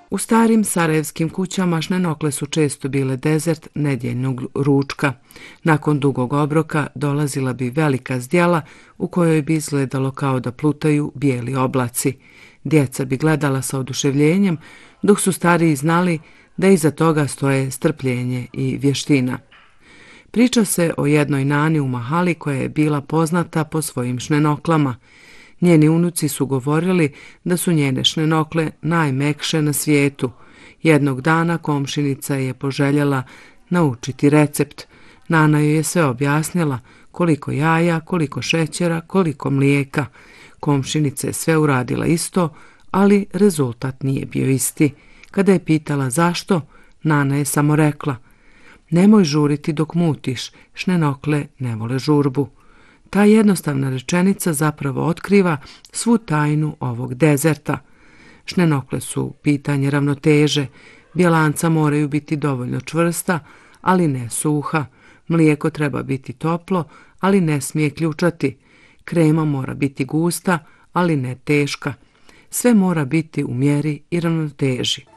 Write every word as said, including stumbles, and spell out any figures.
U starim sarajevskim kućama šnenokle su često bile dezert nedjeljnog ručka. Nakon dugog obroka dolazila bi velika zdjela u kojoj bi izgledalo kao da plutaju bijeli oblaci. Djeca bi gledala sa oduševljenjem, dok su stariji znali da iza toga stoje strpljenje i vještina. Priča se o jednoj nani u mahali koja je bila poznata po svojim šnenoklama. Njeni unuci su govorili da su njene šnenokle najmekše na svijetu. Jednog dana komšinica je poželjela naučiti recept. Nana joj je sve objasnila, koliko jaja, koliko šećera, koliko mlijeka. Komšinica je sve uradila isto, ali rezultat nije bio isti. Kada je pitala zašto, Nana je samo rekla: nemoj žuriti dok mutiš, šnenokle ne vole žurbu. Ta jednostavna rečenica zapravo otkriva svu tajnu ovog dezerta. Šnenokle su pitanje ravnoteže, bjelanca moraju biti dovoljno čvrsta, ali ne suha. Mlijeko treba biti toplo, ali ne smije ključati. Krema mora biti gusta, ali ne teška. Sve mora biti u mjeri i ravnoteži.